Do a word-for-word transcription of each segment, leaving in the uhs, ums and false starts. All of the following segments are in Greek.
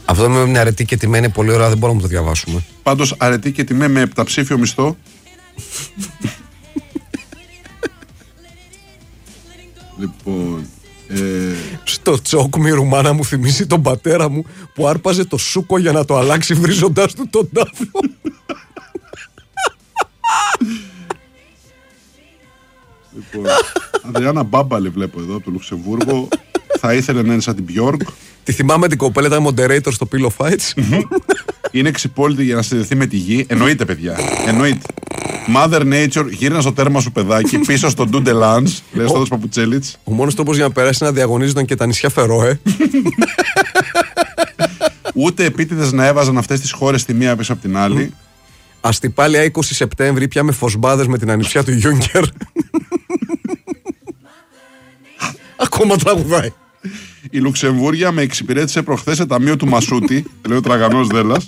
Αυτό με μια αρετή και τιμέ είναι πολύ ωραία, δεν μπορούμε να το διαβάσουμε. Πάντως αρετή και τιμέ με επταψήφιο μισθό. Λοιπόν. Ε... Στο τσόκμι η ρουμάνα μου θυμίζει τον πατέρα μου που άρπαζε το σούκο για να το αλλάξει βρίζοντας του τον τάφο. Λοιπόν, Αδριάννα Μπάμπαλε βλέπω εδώ από το Λουξεμβούργο. Θα ήθελε να είναι σαν την Björk. Τη θυμάμαι την κοπέλα, ήταν moderator στο Pillow Fights. Είναι ξυπόλυτη για να συνδεθεί με τη γη. Εννοείται, παιδιά. Εννοείται. Mother Nature, γύρνα στο τέρμα σου παιδάκι, πίσω στο Ντούντε Λάνς, λέει στο Παπουτσέλιτς. Ο μόνος τρόπος για να περάσει είναι να διαγωνίζονταν και τα νησιά Φερόε. Ούτε επίτηδες να έβαζαν αυτές τις χώρες τη μία πίσω από την άλλη. Αστυπάλια είκοσι Σεπτέμβρη, πια με φωσμπάδες με την ανιψιά του Γιούγκερ. Ακόμα τραγουδάει. Η Λουξεμβούργια με εξυπηρέτησε προχθές σε ταμείο του Μασούτη, λέει ο τραγανός Δέλλας.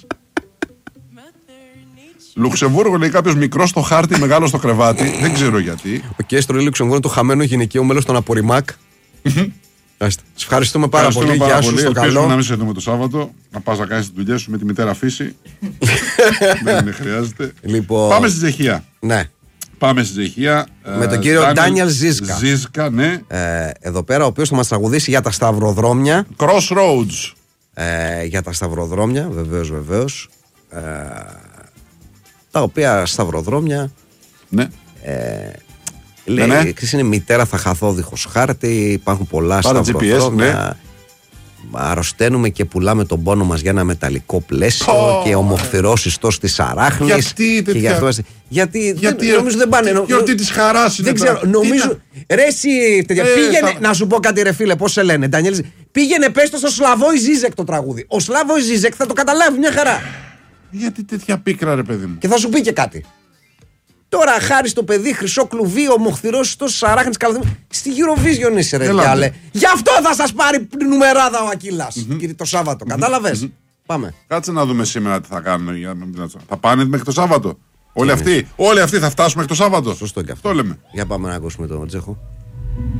Λουξεμβούργο λέει κάποιος μικρό στο χάρτη, μεγάλο στο κρεβάτι. Δεν ξέρω γιατί. Ο Κέστρο λέει Λουξεμβούργο το χαμένο γυναικείο μέλος των Αποριμάκ. Σας ευχαριστούμε πάρα πολύ. Γεια σου, στο καλό. Να μην σε δούμε το Σάββατο. Να πας να κάνεις τη δουλειά σου με τη μητέρα φύση. Δεν είναι, χρειάζεται. Λοιπόν... Πάμε στη Τσεχία. Ναι. Πάμε στη Τσεχία. Με τον κύριο Ντάνιελ Ζίσκα. Ζίσκα, ναι. Ε, εδώ πέρα, ο οποίος θα μας τραγουδήσει για τα σταυροδρόμια. Crossroads. Ε, για τα σταυροδρόμια, βεβαίως, βεβαίως. Ε, τα οποία σταυροδρόμια. Ναι. Ε, λέει, ναι, ναι. είναι μητέρα, θα χαθώ δίχως χάρτη. Υπάρχουν πολλά Πάρα σταυροδρόμια. τζι πι ες, ναι. Αρρωσταίνουμε και πουλάμε τον πόνο μας για ένα μεταλλικό πλαίσιο oh. και ομοχθηρός ιστός της αράχνης. Γιατί τέτοια... και αυτό, γιατί, γιατί δεν, νομίζω δεν πάνε. Γιατί της χαράς είναι. Δεν ξέρω, τα... νομίζω. Ρε εσύ, τέτοια, ε, πήγαινε, θα... να σου πω κάτι ρε φίλε, πώς σε λένε. Ντανιέλ, πήγαινε πες το στο Σλαβόι Ζίζεκ το τραγούδι. Ο Σλαβόι Ζίζεκ θα το καταλάβει μια χαρά. Γιατί τέτοια πίκρα ρε παιδί μου. Και θα σου πει και κάτι. Τώρα χάρη στο παιδί, χρυσό κλουβί, ομοχθηρός ιστός αράχνης καλαθεμένη. Στη Eurovision είσαι ρε διάλε. Γι' αυτό θα σας πάρει νουμεράδα ο Ακύλας. Mm-hmm. Το Σάββατο, mm-hmm. κατάλαβες. Mm-hmm. Πάμε. Κάτσε να δούμε σήμερα τι θα κάνουμε. Θα πάνε μέχρι το Σάββατο. Όλοι αυτοί, όλοι αυτοί θα φτάσουμε μέχρι το Σάββατο. Σωστό και αυτό. Το λέμε. Για πάμε να ακούσουμε τον Τσέχο.